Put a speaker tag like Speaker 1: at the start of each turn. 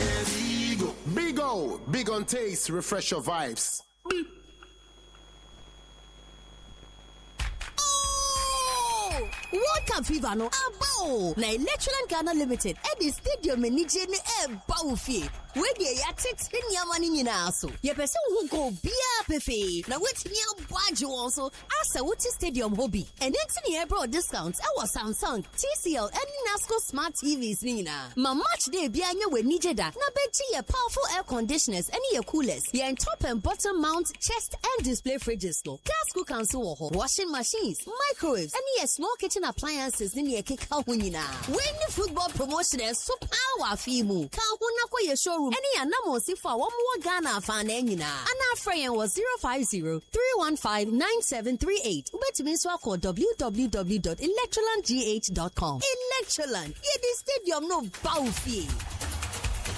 Speaker 1: Big on taste, refresh your vibes.
Speaker 2: World Cup fever no abo na Electroland Ghana Limited at the stadium enije ne eba fie we dey ya tete nyama ni nyina so ye pese wo go bia pefe na wetimi abwaje won so asa wuti stadium hobby and enti ne ebro discounts e was Samsung, TCL and Nasco smart TVs ni nyina ma match day bia anya we nije da na beji ye powerful air conditioners and ye coolers ye top and bottom mount chest and display fridges no gas cookers wo ho washing machines microwaves and ye small kitchen appliances ni ye keka ho nyina when football promotion is so power fimu ka ho na ko ye showroom any anamo sifo a wo mo Ghana fa na nyina ana friend was 050-315-9738 ubetimi so call www.electrolandgh.com. Electroland ye the stadium no bow fee.